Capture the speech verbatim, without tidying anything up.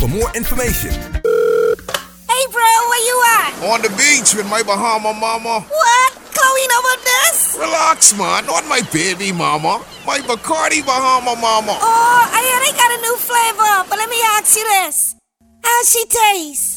for more information. Hey, bro, where you at? On the beach with my Bahama mama. What? Chloe know about this? Relax, man. Not my baby mama. My Bacardi Bahama mama. Oh, I hear they got a new flavor, but let me ask you this. How she taste?